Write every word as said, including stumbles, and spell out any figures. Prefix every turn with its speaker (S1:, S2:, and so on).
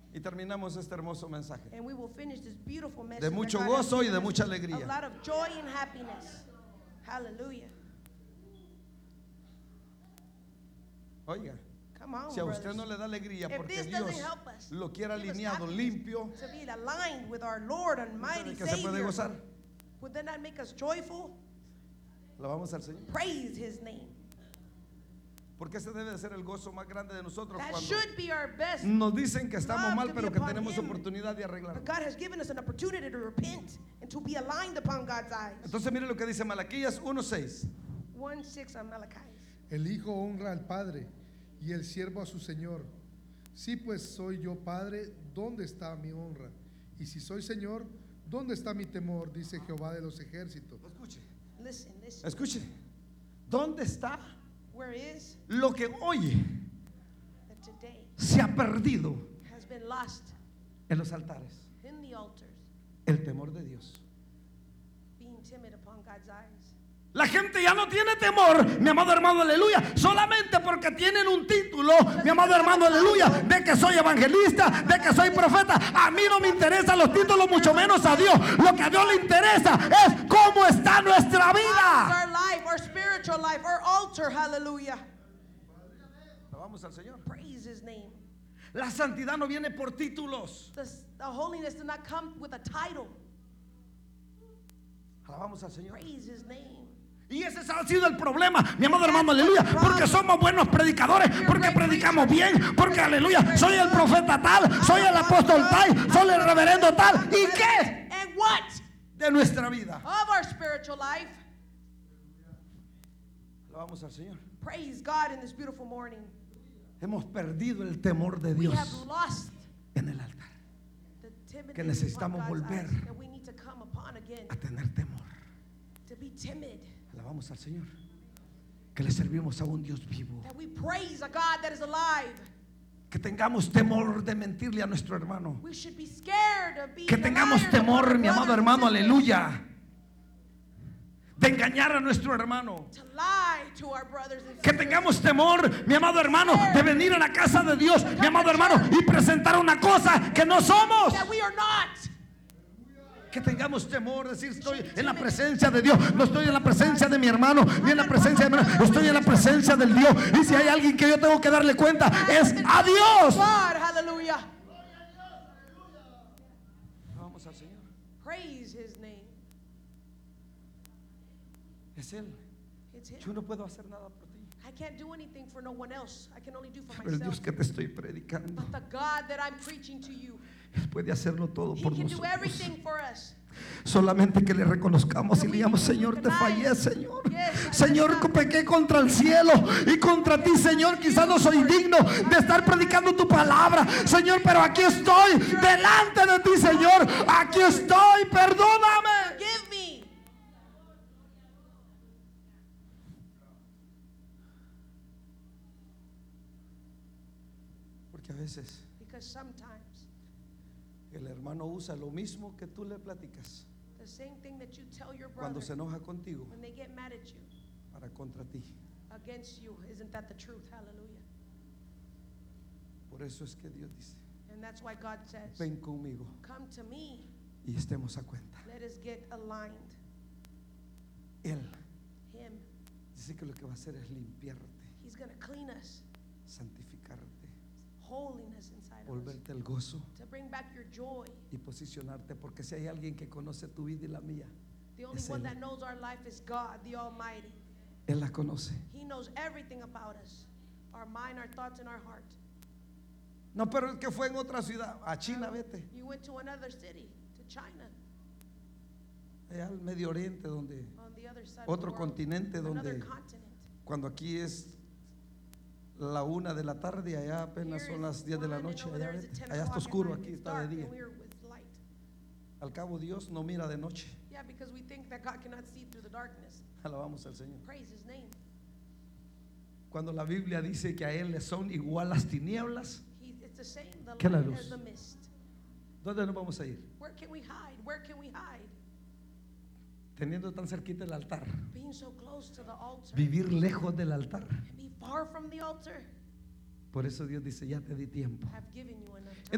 S1: Y terminamos este hermoso mensaje
S2: And we will finish this beautiful message
S1: de mucho
S2: that God has
S1: gozo y
S2: given
S1: de
S2: us,
S1: mucha
S2: a
S1: alegría.
S2: lot of joy and happiness. Hallelujah.
S1: Oiga,
S2: Come on,
S1: si a usted
S2: brothers.
S1: no le da alegría
S2: If
S1: porque
S2: this
S1: Dios
S2: doesn't help us,
S1: lo quiere
S2: give us
S1: alineado,
S2: happiness,
S1: limpio,
S2: to be aligned with our Lord and mighty
S1: ¿sabe que se puede
S2: Savior,
S1: gozar?
S2: would that not make us joyful?
S1: Alabamos al Señor.
S2: Praise His name.
S1: Porque ese debe de ser el gozo más grande de nosotros
S2: That
S1: cuando
S2: should be our best.
S1: nos dicen que estamos
S2: love
S1: mal,
S2: to
S1: pero
S2: be
S1: que
S2: upon
S1: tenemos
S2: Him.
S1: oportunidad de arreglar.
S2: But God has given us an opportunity to repent and to be aligned upon God's eyes.
S1: Entonces mire lo que dice Malaquías uno seis.
S2: one six on Malachi.
S3: El hijo honra al padre y el siervo a su señor. Si pues soy yo padre, ¿dónde está mi honra? Y si soy señor, ¿dónde está mi temor? Dice Jehová de los ejércitos.
S1: Escuche,
S2: Listen, listen.
S1: escuche. ¿Dónde está
S2: Where is
S1: lo que hoy
S2: that today
S1: se ha perdido
S2: has been lost
S1: en los altares?
S2: in the altars,
S1: El temor de Dios.
S2: being timid upon God's eyes.
S1: La gente ya no tiene temor, mi amado hermano, aleluya, solamente porque tienen un título, mi amado hermano, aleluya, de que soy evangelista, de que soy profeta. A mí no me interesan los títulos, mucho menos a Dios. Lo que a Dios le interesa es cómo está nuestra vida.
S2: Our life, our spiritual life, our altar, hallelujah.
S1: Vamos al Señor.
S2: Praise His name.
S1: La santidad no viene por títulos.
S2: The, the holiness does not come with a title.
S1: Alabamos al Señor.
S2: Praise His name.
S1: Y ese ha sido el problema, mi amado hermano, aleluya, porque somos buenos predicadores, porque predicamos bien, porque aleluya, soy el profeta tal, soy el apóstol tal, soy el reverendo tal. ¿Y qué?
S2: And what?
S1: De nuestra vida.
S2: Of our spiritual life.
S1: Alabamos al Señor.
S2: Praise God in this beautiful morning.
S1: Hemos perdido el temor de
S2: We
S1: Dios
S2: have lost
S1: en el altar.
S2: the timidity
S1: Que necesitamos
S2: upon God's
S1: volver
S2: eyes that we need to come upon again,
S1: A tener temor.
S2: to be timid,
S1: Alabamos al Señor. Que le servimos a un Dios vivo.
S2: that we praise a God that is alive.
S1: Que tengamos temor de mentirle a nuestro hermano.
S2: We should be scared of being
S1: Que tengamos
S2: liars upon
S1: temor,
S2: our
S1: mi amado
S2: brothers and
S1: hermano,
S2: sisters,
S1: aleluya, de engañar a nuestro hermano.
S2: to lie to our brothers and
S1: Que
S2: sisters.
S1: tengamos temor, mi amado hermano, de venir a la casa de Dios, mi amado hermano, y presentar una cosa que no somos.
S2: That we are not.
S1: Que tengamos temor, decir estoy en la presencia de Dios, no estoy en la presencia de mi hermano, ni en la presencia de mi hermano, estoy en la presencia del Dios. Y si hay alguien que yo tengo que darle cuenta, es a Dios.
S2: God, hallelujah.
S1: Vamos al Señor.
S2: Praise His name.
S1: Es Él.
S2: It's Him.
S1: Yo no puedo hacer nada por ti.
S2: I can't do anything for no one else. I can only do for
S1: Pero el Dios
S2: myself.
S1: que te estoy predicando,
S2: But the God that I'm preaching to you,
S1: Él puede hacerlo todo
S2: He
S1: por
S2: can do
S1: nosotros.
S2: everything for us.
S1: Solamente que le reconozcamos y le digamos, Señor, te fallé, Señor. Señor, pequé contra el cielo y contra ti, Señor. Quizás no soy digno de estar predicando tu palabra, Señor, pero aquí estoy delante de ti, Señor. Aquí estoy, perdóname.
S2: Forgive me.
S1: Porque a veces
S2: Because sometimes
S1: el hermano usa lo mismo que tú le platicas
S2: the same thing that you tell your brother
S1: cuando se enoja contigo
S2: when they get mad at you
S1: para contra ti.
S2: against you, isn't that the truth? Hallelujah.
S1: Por eso es que Dios dice,
S2: And that's why God says,
S1: ven conmigo
S2: come to me,
S1: y estemos a cuenta.
S2: let us get aligned.
S1: Él
S2: Him,
S1: dice que lo que va a hacer es limpiarte,
S2: He's going to clean us,
S1: santificarte,
S2: holiness inside of us,
S1: volverte el gozo
S2: to bring back your joy.
S1: y posicionarte, porque si hay alguien que conoce tu vida y la mía,
S2: The only
S1: Es
S2: one
S1: Él.
S2: that knows our life is God, the Almighty.
S1: Él la conoce.
S2: He knows everything about us, our mind, our thoughts, and our heart.
S1: No, pero es que fue en otra ciudad, a China, vete,
S2: You went to another city, to China,
S1: allá al Medio Oriente, donde
S2: on the other side
S1: otro
S2: of the world,
S1: continente,
S2: another
S1: donde
S2: continent.
S1: cuando aquí es la una de la tarde, allá apenas
S2: Here
S1: son
S2: is
S1: las diez de la
S2: one,
S1: noche,
S2: and over
S1: allá,
S2: there is
S1: vete.
S2: at ten
S1: Allá está
S2: o'clock at
S1: oscuro,
S2: night.
S1: aquí
S2: It's
S1: está de
S2: dark,
S1: día.
S2: and we're with light.
S1: Al cabo Dios no mira de noche.
S2: Yeah, because we think that God cannot see through the darkness.
S1: Alabamos al Señor.
S2: Praise His name.
S1: Cuando la Biblia dice que a Él le son igual las tinieblas,
S2: He, it's the same, the
S1: Que la
S2: light
S1: luz.
S2: as the mist.
S1: ¿dónde nos vamos a ir?
S2: Where can we hide? Where can we hide?
S1: Teniendo tan cerquita el altar,
S2: Being so close to the altar.
S1: vivir lejos del altar.
S2: And be far from the altar.
S1: Por eso Dios dice, ya te di tiempo.
S2: I've given you enough time.